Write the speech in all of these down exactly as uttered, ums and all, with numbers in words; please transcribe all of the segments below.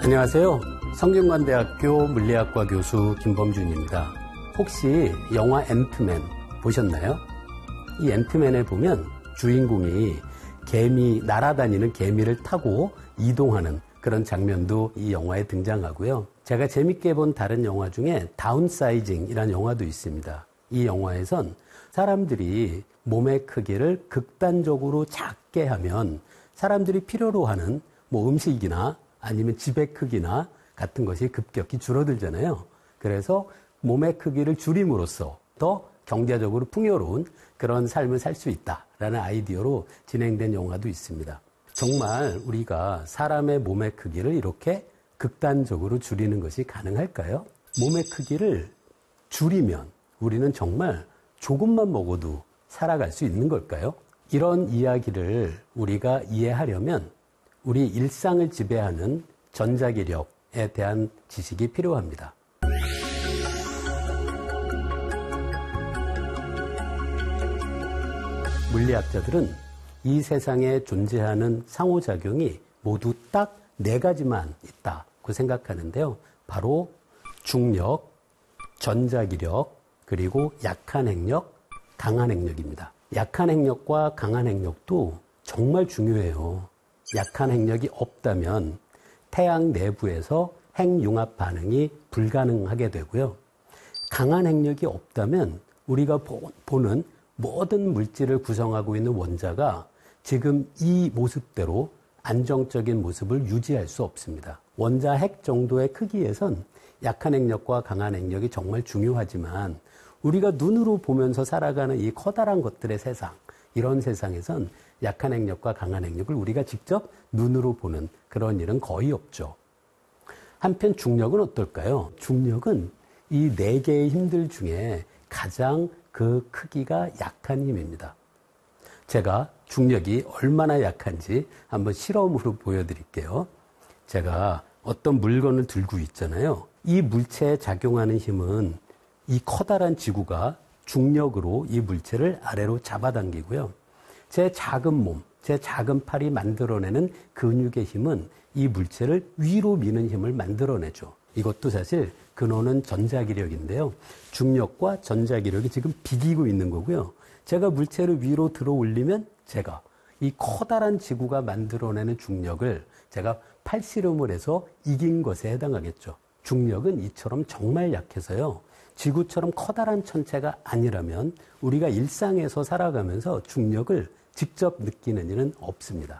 안녕하세요. 성균관대학교 물리학과 교수 김범준입니다. 혹시 영화 앤트맨 보셨나요? 이 앤트맨에 보면 주인공이 개미, 날아다니는 개미를 타고 이동하는 그런 장면도 이 영화에 등장하고요. 제가 재밌게 본 다른 영화 중에 다운사이징이라는 영화도 있습니다. 이 영화에선 사람들이 몸의 크기를 극단적으로 작게 하면 사람들이 필요로 하는 뭐 음식이나 아니면 집의 크기나 같은 것이 급격히 줄어들잖아요. 그래서 몸의 크기를 줄임으로써 더 경제적으로 풍요로운 그런 삶을 살 수 있다라는 아이디어로 진행된 영화도 있습니다. 정말 우리가 사람의 몸의 크기를 이렇게 극단적으로 줄이는 것이 가능할까요? 몸의 크기를 줄이면 우리는 정말 조금만 먹어도 살아갈 수 있는 걸까요? 이런 이야기를 우리가 이해하려면 우리 일상을 지배하는 전자기력에 대한 지식이 필요합니다. 물리학자들은 이 세상에 존재하는 상호작용이 모두 딱 네 가지만 있다고 생각하는데요. 바로 중력, 전자기력, 그리고 약한 핵력, 강한 핵력입니다. 약한 핵력과 강한 핵력도 정말 중요해요. 약한 핵력이 없다면 태양 내부에서 핵융합 반응이 불가능하게 되고요. 강한 핵력이 없다면 우리가 보는 모든 물질을 구성하고 있는 원자가 지금 이 모습대로 안정적인 모습을 유지할 수 없습니다. 원자 핵 정도의 크기에선 약한 핵력과 강한 핵력이 정말 중요하지만 우리가 눈으로 보면서 살아가는 이 커다란 것들의 세상, 이런 세상에선 약한 핵력과 강한 핵력을 우리가 직접 눈으로 보는 그런 일은 거의 없죠. 한편 중력은 어떨까요? 중력은 이 네 개의 힘들 중에 가장 그 크기가 약한 힘입니다. 제가 중력이 얼마나 약한지 한번 실험으로 보여드릴게요. 제가 어떤 물건을 들고 있잖아요. 이 물체에 작용하는 힘은 이 커다란 지구가 중력으로 이 물체를 아래로 잡아당기고요. 제 작은 몸, 제 작은 팔이 만들어내는 근육의 힘은 이 물체를 위로 미는 힘을 만들어내죠. 이것도 사실 근원은 전자기력인데요. 중력과 전자기력이 지금 비기고 있는 거고요. 제가 물체를 위로 들어 올리면 제가 이 커다란 지구가 만들어내는 중력을 제가 팔씨름을 해서 이긴 것에 해당하겠죠. 중력은 이처럼 정말 약해서요. 지구처럼 커다란 천체가 아니라면 우리가 일상에서 살아가면서 중력을 직접 느끼는 일은 없습니다.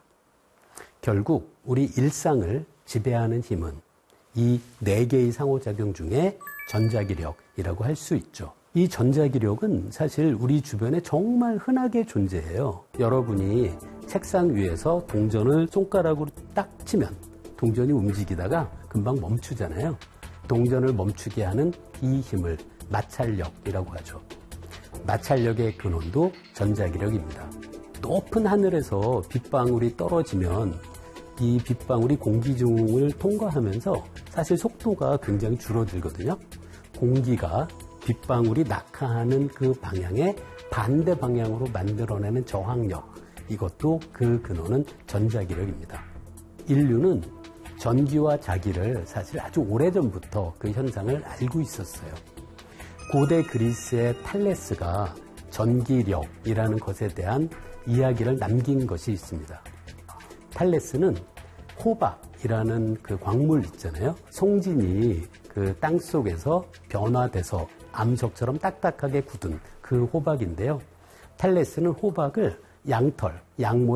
결국 우리 일상을 지배하는 힘은 이 네 개의 상호작용 중에 전자기력이라고 할 수 있죠. 이 전자기력은 사실 우리 주변에 정말 흔하게 존재해요. 여러분이 책상 위에서 동전을 손가락으로 딱 치면 동전이 움직이다가 금방 멈추잖아요. 동전을 멈추게 하는 이 힘을 마찰력이라고 하죠. 마찰력의 근원도 전자기력입니다. 높은 하늘에서 빗방울이 떨어지면 이 빗방울이 공기중을 통과하면서 사실 속도가 굉장히 줄어들거든요. 공기가 빗방울이 낙하하는 그 방향의 반대 방향으로 만들어내는 저항력, 이것도 그 근원은 전자기력입니다. 인류는 전기와 자기를 사실 아주 오래전부터 그 현상을 알고 있었어요. 고대 그리스의 탈레스가 전기력이라는 것에 대한 이야기를 남긴 것이 있습니다. 탈레스는 호박이라는 그 광물 있잖아요. 송진이 그 땅 속에서 변화돼서 암석처럼 딱딱하게 굳은 그 호박인데요. 탈레스는 호박을 양털, 양모의